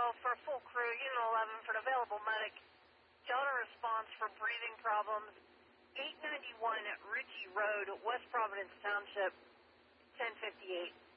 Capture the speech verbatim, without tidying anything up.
for a full crew, Unit eleven for an available medic. Delta response for breathing problems. eight ninety-one at Ritchie Road, West Providence Township, ten fifty-eight.